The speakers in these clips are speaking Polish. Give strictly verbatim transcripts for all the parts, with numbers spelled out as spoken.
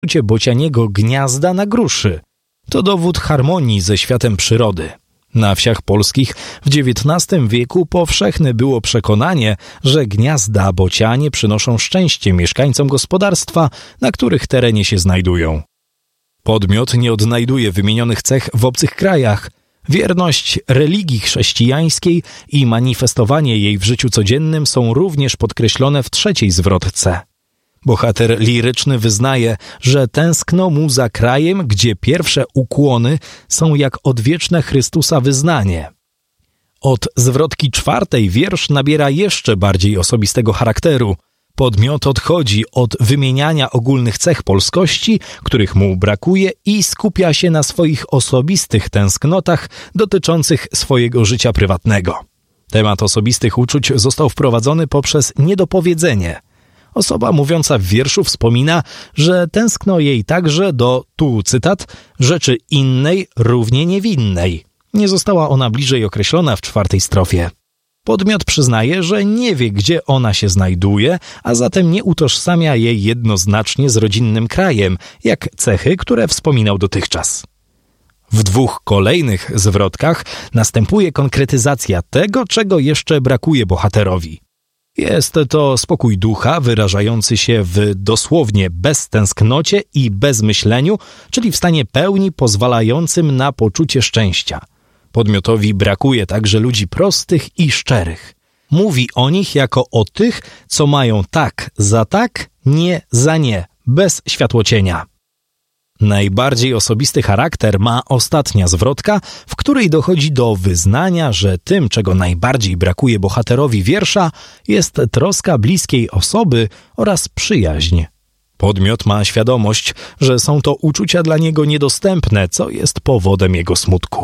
bocianiego gniazda na gruszy. To dowód harmonii ze światem przyrody. Na wsiach polskich w dziewiętnastym wieku powszechne było przekonanie, że gniazda bocianie przynoszą szczęście mieszkańcom gospodarstwa, na których terenie się znajdują. Podmiot nie odnajduje wymienionych cech w obcych krajach. Wierność religii chrześcijańskiej i manifestowanie jej w życiu codziennym są również podkreślone w trzeciej zwrotce. Bohater liryczny wyznaje, że tęskno mu za krajem, gdzie pierwsze ukłony są jak odwieczne Chrystusa wyznanie. Od zwrotki czwartej wiersz nabiera jeszcze bardziej osobistego charakteru. Podmiot odchodzi od wymieniania ogólnych cech polskości, których mu brakuje, i skupia się na swoich osobistych tęsknotach dotyczących swojego życia prywatnego. Temat osobistych uczuć został wprowadzony poprzez niedopowiedzenie. Osoba mówiąca w wierszu wspomina, że tęskno jej także do, tu cytat, rzeczy innej, równie niewinnej. Nie została ona bliżej określona w czwartej strofie. Podmiot przyznaje, że nie wie, gdzie ona się znajduje, a zatem nie utożsamia jej jednoznacznie z rodzinnym krajem, jak cechy, które wspominał dotychczas. W dwóch kolejnych zwrotkach następuje konkretyzacja tego, czego jeszcze brakuje bohaterowi. Jest to spokój ducha wyrażający się w dosłownie beztęsknocie i bezmyśleniu, czyli w stanie pełni pozwalającym na poczucie szczęścia. Podmiotowi brakuje także ludzi prostych i szczerych. Mówi o nich jako o tych, co mają tak za tak, nie za nie, bez światłocienia. Najbardziej osobisty charakter ma ostatnia zwrotka, w której dochodzi do wyznania, że tym, czego najbardziej brakuje bohaterowi wiersza, jest troska bliskiej osoby oraz przyjaźń. Podmiot ma świadomość, że są to uczucia dla niego niedostępne, co jest powodem jego smutku.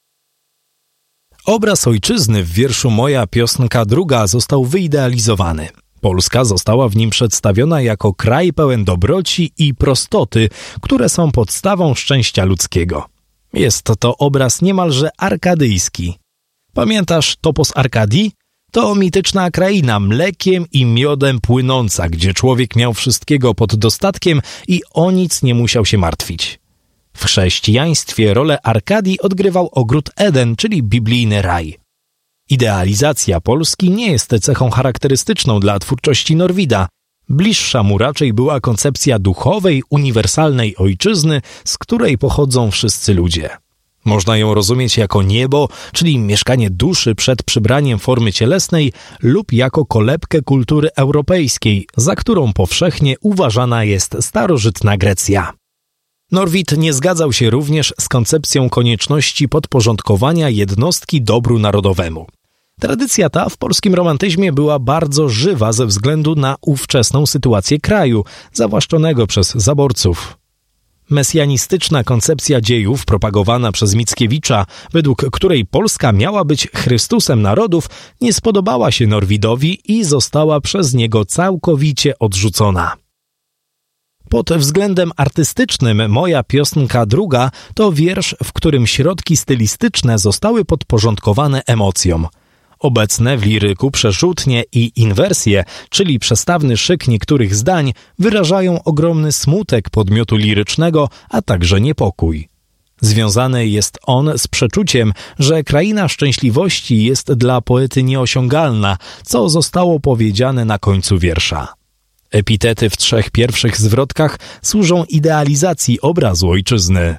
Obraz ojczyzny w wierszu Moja piosenka druga został wyidealizowany. Polska została w nim przedstawiona jako kraj pełen dobroci i prostoty, które są podstawą szczęścia ludzkiego. Jest to obraz niemalże arkadyjski. Pamiętasz topos Arkadii? To mityczna kraina mlekiem i miodem płynąca, gdzie człowiek miał wszystkiego pod dostatkiem i o nic nie musiał się martwić. W chrześcijaństwie rolę Arkadii odgrywał ogród Eden, czyli biblijny raj. Idealizacja Polski nie jest cechą charakterystyczną dla twórczości Norwida. Bliższa mu raczej była koncepcja duchowej, uniwersalnej ojczyzny, z której pochodzą wszyscy ludzie. Można ją rozumieć jako niebo, czyli mieszkanie duszy przed przybraniem formy cielesnej, lub jako kolebkę kultury europejskiej, za którą powszechnie uważana jest starożytna Grecja. Norwid nie zgadzał się również z koncepcją konieczności podporządkowania jednostki dobru narodowemu. Tradycja ta w polskim romantyzmie była bardzo żywa ze względu na ówczesną sytuację kraju, zawłaszczonego przez zaborców. Mesjanistyczna koncepcja dziejów propagowana przez Mickiewicza, według której Polska miała być Chrystusem narodów, nie spodobała się Norwidowi i została przez niego całkowicie odrzucona. Pod względem artystycznym Moja piosenka druga to wiersz, w którym środki stylistyczne zostały podporządkowane emocjom. Obecne w liryku przerzutnie i inwersje, czyli przestawny szyk niektórych zdań, wyrażają ogromny smutek podmiotu lirycznego, a także niepokój. Związany jest on z przeczuciem, że kraina szczęśliwości jest dla poety nieosiągalna, co zostało powiedziane na końcu wiersza. Epitety w trzech pierwszych zwrotkach służą idealizacji obrazu ojczyzny.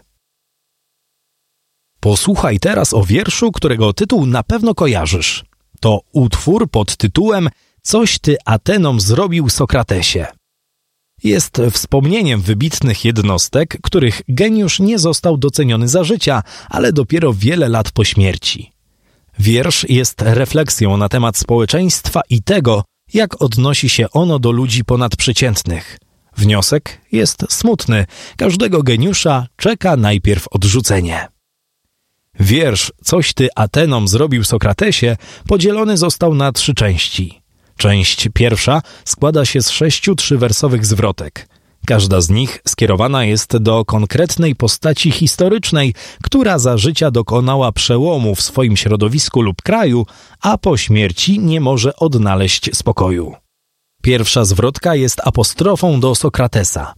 Posłuchaj teraz o wierszu, którego tytuł na pewno kojarzysz. To utwór pod tytułem Coś ty Atenom zrobił, Sokratesie. Jest wspomnieniem wybitnych jednostek, których geniusz nie został doceniony za życia, ale dopiero wiele lat po śmierci. Wiersz jest refleksją na temat społeczeństwa i tego, jak odnosi się ono do ludzi ponadprzeciętnych. Wniosek jest smutny. Każdego geniusza czeka najpierw odrzucenie. Wiersz Coś ty Atenom zrobił, Sokratesie podzielony został na trzy części. Część pierwsza składa się z sześciu trzywersowych zwrotek. Każda z nich skierowana jest do konkretnej postaci historycznej, która za życia dokonała przełomu w swoim środowisku lub kraju, a po śmierci nie może odnaleźć spokoju. Pierwsza zwrotka jest apostrofą do Sokratesa.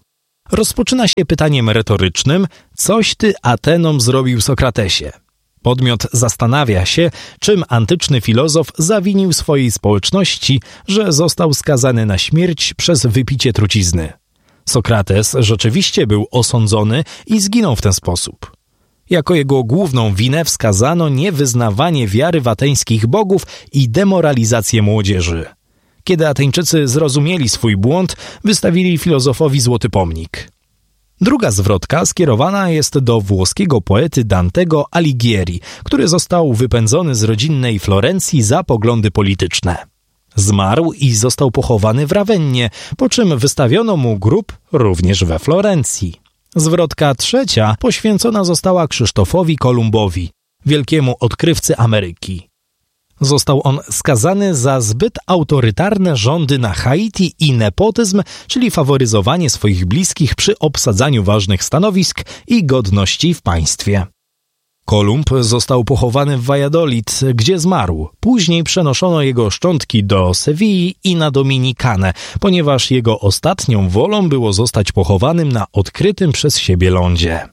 Rozpoczyna się pytaniem retorycznym: coś ty Atenom zrobił, Sokratesie? Podmiot zastanawia się, czym antyczny filozof zawinił swojej społeczności, że został skazany na śmierć przez wypicie trucizny. Sokrates rzeczywiście był osądzony i zginął w ten sposób. Jako jego główną winę wskazano niewyznawanie wiary w ateńskich bogów i demoralizację młodzieży. Kiedy Ateńczycy zrozumieli swój błąd, wystawili filozofowi złoty pomnik. Druga zwrotka skierowana jest do włoskiego poety Dantego Alighieri, który został wypędzony z rodzinnej Florencji za poglądy polityczne. Zmarł i został pochowany w Rawennie, po czym wystawiono mu grób również we Florencji. Zwrotka trzecia poświęcona została Krzysztofowi Kolumbowi, wielkiemu odkrywcy Ameryki. Został on skazany za zbyt autorytarne rządy na Haiti i nepotyzm, czyli faworyzowanie swoich bliskich przy obsadzaniu ważnych stanowisk i godności w państwie. Kolumb został pochowany w Valladolid, gdzie zmarł. Później przenoszono jego szczątki do Sewilli i na Dominikanę, ponieważ jego ostatnią wolą było zostać pochowanym na odkrytym przez siebie lądzie.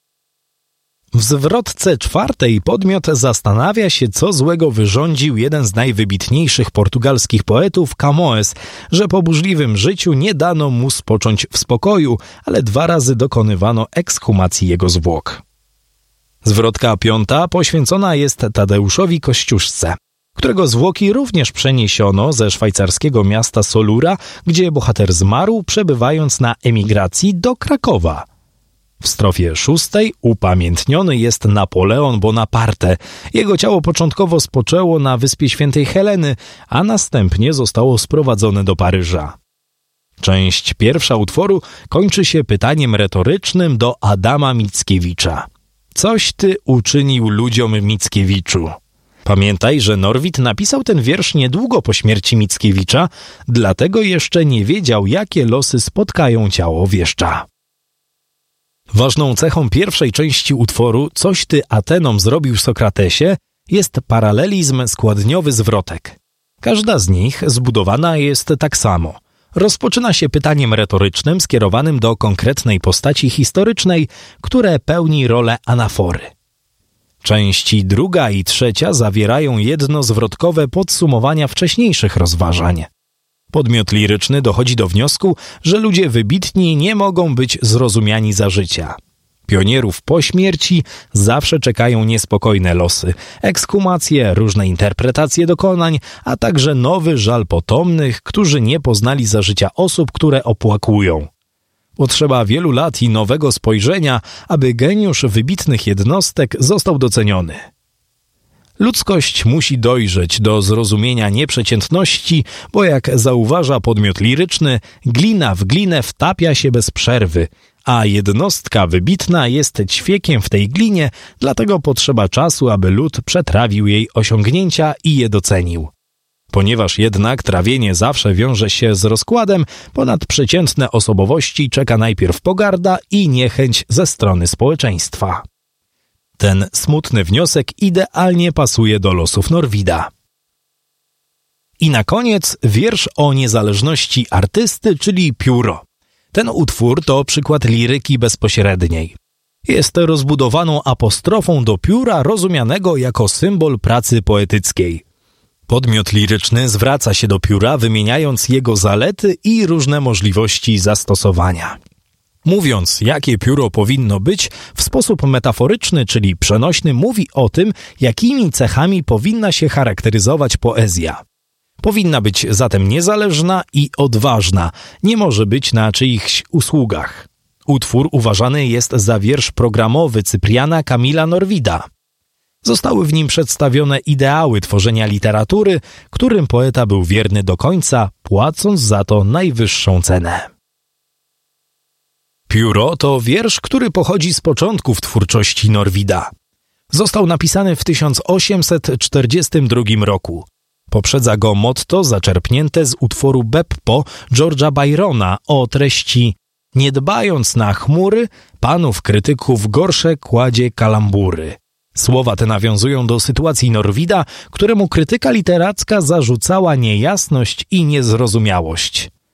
W zwrotce czwartej podmiot zastanawia się, co złego wyrządził jeden z najwybitniejszych portugalskich poetów, Camões, że po burzliwym życiu nie dano mu spocząć w spokoju, ale dwa razy dokonywano ekshumacji jego zwłok. Zwrotka piąta poświęcona jest Tadeuszowi Kościuszce, którego zwłoki również przeniesiono ze szwajcarskiego miasta Solura, gdzie bohater zmarł, przebywając na emigracji do Krakowa. W strofie szóstej upamiętniony jest Napoleon Bonaparte. Jego ciało początkowo spoczęło na wyspie Świętej Heleny, a następnie zostało sprowadzone do Paryża. Część pierwsza utworu kończy się pytaniem retorycznym do Adama Mickiewicza. Coś ty uczynił ludziom, Mickiewiczu? Pamiętaj, że Norwid napisał ten wiersz niedługo po śmierci Mickiewicza, dlatego jeszcze nie wiedział, jakie losy spotkają ciało wieszcza. Ważną cechą pierwszej części utworu Coś ty Atenom zrobił, Sokratesie jest paralelizm składniowy zwrotek. Każda z nich zbudowana jest tak samo. Rozpoczyna się pytaniem retorycznym skierowanym do konkretnej postaci historycznej, które pełni rolę anafory. Części druga i trzecia zawierają jednozwrotkowe podsumowania wcześniejszych rozważań. Podmiot liryczny dochodzi do wniosku, że ludzie wybitni nie mogą być zrozumiani za życia. Pionierów po śmierci zawsze czekają niespokojne losy, ekshumacje, różne interpretacje dokonań, a także nowy żal potomnych, którzy nie poznali za życia osób, które opłakują. Potrzeba wielu lat i nowego spojrzenia, aby geniusz wybitnych jednostek został doceniony. Ludzkość musi dojrzeć do zrozumienia nieprzeciętności, bo jak zauważa podmiot liryczny, glina w glinę wtapia się bez przerwy, a jednostka wybitna jest ćwiekiem w tej glinie, dlatego potrzeba czasu, aby lud przetrawił jej osiągnięcia i je docenił. Ponieważ jednak trawienie zawsze wiąże się z rozkładem, ponad przeciętne osobowości czeka najpierw pogarda i niechęć ze strony społeczeństwa. Ten smutny wniosek idealnie pasuje do losów Norwida. I na koniec wiersz o niezależności artysty, czyli pióro. Ten utwór to przykład liryki bezpośredniej. Jest rozbudowaną apostrofą do pióra rozumianego jako symbol pracy poetyckiej. Podmiot liryczny zwraca się do pióra, wymieniając jego zalety i różne możliwości zastosowania. Mówiąc, jakie pióro powinno być, w sposób metaforyczny, czyli przenośny, mówi o tym, jakimi cechami powinna się charakteryzować poezja. Powinna być zatem niezależna i odważna, nie może być na czyichś usługach. Utwór uważany jest za wiersz programowy Cypriana Kamila Norwida. Zostały w nim przedstawione ideały tworzenia literatury, którym poeta był wierny do końca, płacąc za to najwyższą cenę. Pióro to wiersz, który pochodzi z początków twórczości Norwida. Został napisany w tysiąc osiemset czterdziestym drugim roku. Poprzedza go motto zaczerpnięte z utworu Beppo George'a Byrona o treści: nie dbając na chmury, panów krytyków gorsze kładzie kalambury. Słowa te nawiązują do sytuacji Norwida, któremu krytyka literacka zarzucała niejasność i niezrozumiałość.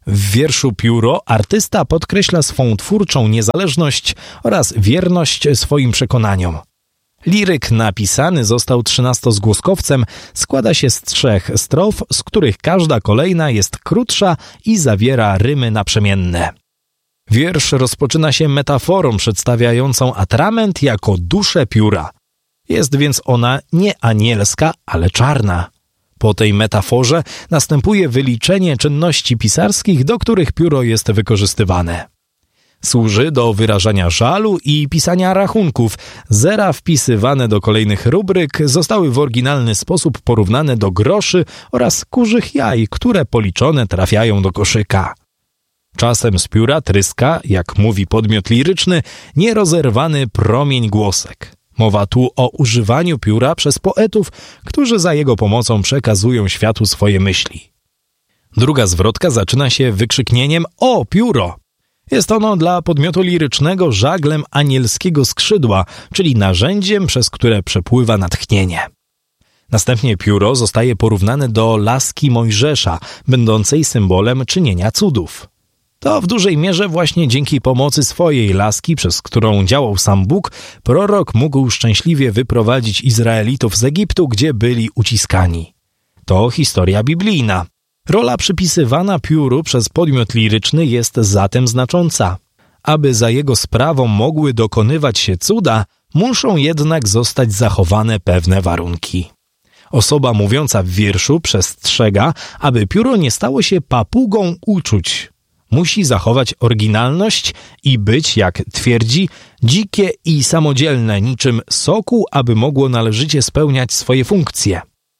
W wierszu Pióro artysta podkreśla swą twórczą niezależność oraz wierność swoim przekonaniom. Liryk napisany został trzynastozgłoskowcem, składa się z trzech strof, z których każda kolejna jest krótsza i zawiera rymy naprzemienne. Wiersz rozpoczyna się metaforą przedstawiającą atrament jako duszę pióra. Jest więc ona nie anielska, ale czarna. Po tej metaforze następuje wyliczenie czynności pisarskich, do których pióro jest wykorzystywane. Służy do wyrażania żalu i pisania rachunków. Zera wpisywane do kolejnych rubryk zostały w oryginalny sposób porównane do groszy oraz kurzych jaj, które policzone trafiają do koszyka. Czasem z pióra tryska, jak mówi podmiot liryczny, nierozerwany promień głosek. Mowa tu o używaniu pióra przez poetów, którzy za jego pomocą przekazują światu swoje myśli. Druga zwrotka zaczyna się wykrzyknieniem „O, pióro!”. Jest ono dla podmiotu lirycznego żaglem anielskiego skrzydła, czyli narzędziem, przez które przepływa natchnienie. Następnie pióro zostaje porównane do laski Mojżesza, będącej symbolem czynienia cudów. To w dużej mierze właśnie dzięki pomocy swojej laski, przez którą działał sam Bóg, prorok mógł szczęśliwie wyprowadzić Izraelitów z Egiptu, gdzie byli uciskani. To historia biblijna. Rola przypisywana pióru przez podmiot liryczny jest zatem znacząca. Aby za jego sprawą mogły dokonywać się cuda, muszą jednak zostać zachowane pewne warunki. Osoba mówiąca w wierszu przestrzega, aby pióro nie stało się papugą uczuć. Musi zachować oryginalność i być, jak twierdzi, dzikie i samodzielne, niczym sokół, aby mogło należycie spełniać swoje funkcje.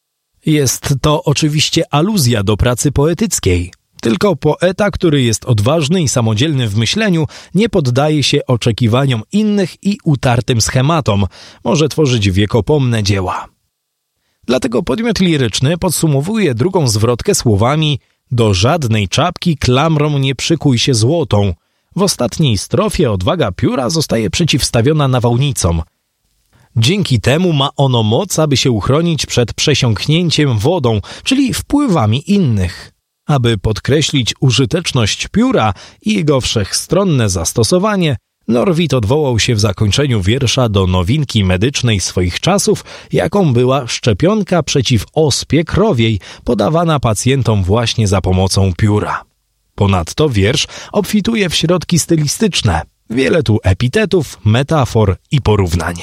Jest to oczywiście aluzja do pracy poetyckiej. Tylko poeta, który jest odważny i samodzielny w myśleniu, nie poddaje się oczekiwaniom innych i utartym schematom, może tworzyć wiekopomne dzieła. Dlatego podmiot liryczny podsumowuje drugą zwrotkę słowami „Do żadnej czapki klamrą nie przykuj się złotą”. W ostatniej strofie odwaga pióra zostaje przeciwstawiona nawałnicom. Dzięki temu ma ono moc, aby się uchronić przed przesiąknięciem wodą, czyli wpływami innych. Aby podkreślić użyteczność pióra i jego wszechstronne zastosowanie, Norwid odwołał się w zakończeniu wiersza do nowinki medycznej swoich czasów, jaką była szczepionka przeciw ospie krowiej, podawana pacjentom właśnie za pomocą pióra. Ponadto wiersz obfituje w środki stylistyczne. Wiele tu epitetów, metafor i porównań.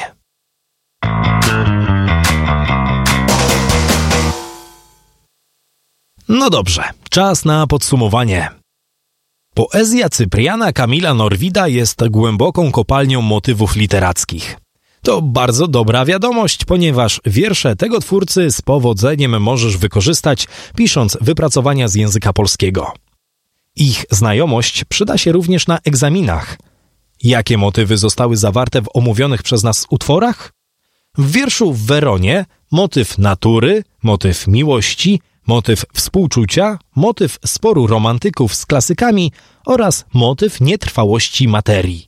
No dobrze, czas na podsumowanie. Poezja Cypriana Kamila Norwida jest głęboką kopalnią motywów literackich. To bardzo dobra wiadomość, ponieważ wiersze tego twórcy z powodzeniem możesz wykorzystać, pisząc wypracowania z języka polskiego. Ich znajomość przyda się również na egzaminach. Jakie motywy zostały zawarte w omówionych przez nas utworach? W wierszu w Weronie motyw natury, motyw miłości, motyw współczucia, motyw sporu romantyków z klasykami oraz motyw nietrwałości materii.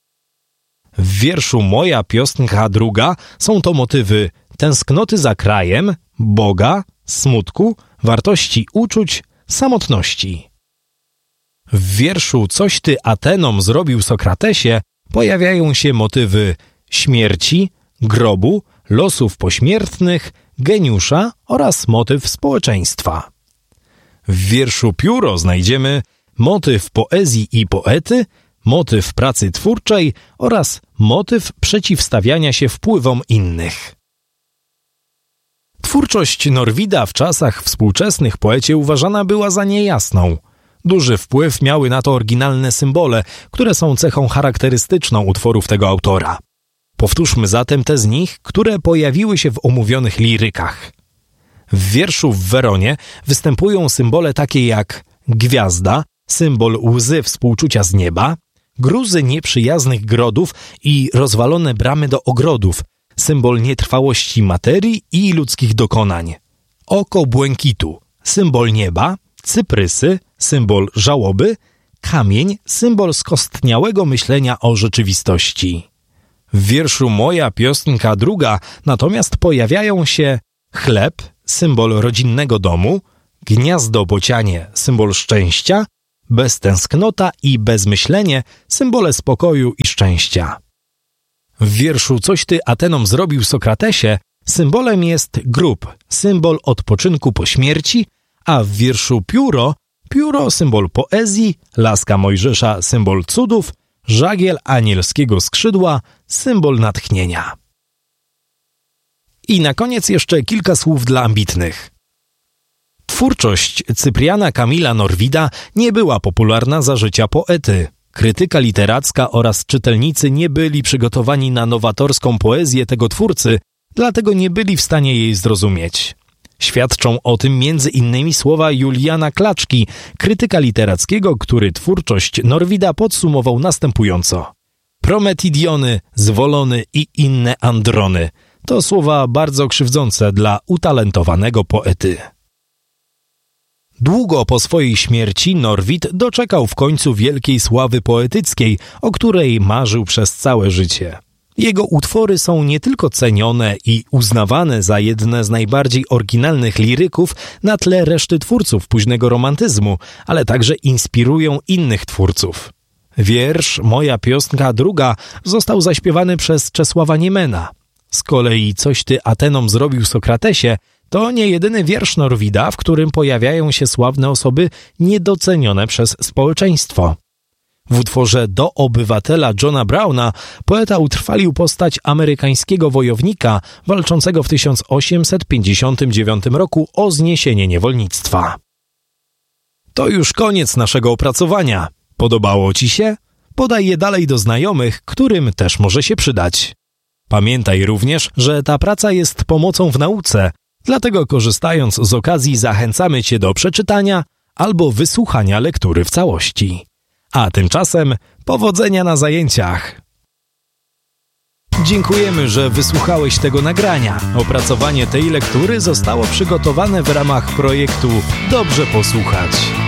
W wierszu Moja piosenka druga są to motywy tęsknoty za krajem, Boga, smutku, wartości uczuć, samotności. W wierszu Coś ty Atenom zrobił Sokratesie pojawiają się motywy śmierci, grobu, losów pośmiertnych, geniusza oraz motyw społeczeństwa. W wierszu Pióro znajdziemy motyw poezji i poety, motyw pracy twórczej oraz motyw przeciwstawiania się wpływom innych. Twórczość Norwida w czasach współczesnych poecie uważana była za niejasną. Duży wpływ miały na to oryginalne symbole, które są cechą charakterystyczną utworów tego autora. Powtórzmy zatem te z nich, które pojawiły się w omówionych lirykach. W wierszu w Weronie występują symbole takie jak gwiazda, symbol łzy współczucia z nieba, gruzy nieprzyjaznych grodów i rozwalone bramy do ogrodów, symbol nietrwałości materii i ludzkich dokonań, oko błękitu, symbol nieba, cyprysy, symbol żałoby, kamień, symbol skostniałego myślenia o rzeczywistości. W wierszu Moja piosenka druga natomiast pojawiają się chleb, symbol rodzinnego domu, gniazdo bocianie, symbol szczęścia, beztęsknota i bezmyślenie symbole spokoju i szczęścia. W wierszu Coś ty Atenom zrobił, Sokratesie symbolem jest grób, symbol odpoczynku po śmierci, a w wierszu Pióro, pióro symbol poezji, laska Mojżesza symbol cudów, żagiel anielskiego skrzydła symbol natchnienia. I na koniec jeszcze kilka słów dla ambitnych. Twórczość Cypriana Kamila Norwida nie była popularna za życia poety. Krytyka literacka oraz czytelnicy nie byli przygotowani na nowatorską poezję tego twórcy, dlatego nie byli w stanie jej zrozumieć. Świadczą o tym między innymi słowa Juliana Klaczki, krytyka literackiego, który twórczość Norwida podsumował następująco. Prometidiony, zwolony i inne androny to słowa bardzo krzywdzące dla utalentowanego poety. Długo po swojej śmierci Norwid doczekał w końcu wielkiej sławy poetyckiej, o której marzył przez całe życie. Jego utwory są nie tylko cenione i uznawane za jedne z najbardziej oryginalnych liryków na tle reszty twórców późnego romantyzmu, ale także inspirują innych twórców. Wiersz Moja piosenka druga został zaśpiewany przez Czesława Niemena. Z kolei Coś ty Atenom zrobił, Sokratesie to nie jedyny wiersz Norwida, w którym pojawiają się sławne osoby niedocenione przez społeczeństwo. W utworze Do obywatela Johna Browna poeta utrwalił postać amerykańskiego wojownika walczącego w tysiąc osiemset pięćdziesiątym dziewiątym roku o zniesienie niewolnictwa. To już koniec naszego opracowania. Podobało Ci się? Podaj je dalej do znajomych, którym też może się przydać. Pamiętaj również, że ta praca jest pomocą w nauce, dlatego korzystając z okazji zachęcamy Cię do przeczytania albo wysłuchania lektury w całości. A tymczasem powodzenia na zajęciach! Dziękujemy, że wysłuchałeś tego nagrania. Opracowanie tej lektury zostało przygotowane w ramach projektu Dobrze posłuchać.